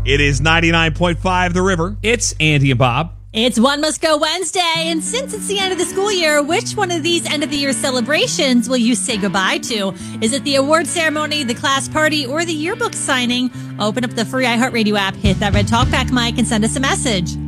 It is 99.5 The River. It's Andy and Bob. It's One Must Go Wednesday, and since it's the end of the school year, which one of these end-of-the-year celebrations will you say goodbye to? Is it the award ceremony, the class party, or the yearbook signing? Open up the free iHeartRadio app, hit that red talkback mic, and send us a message.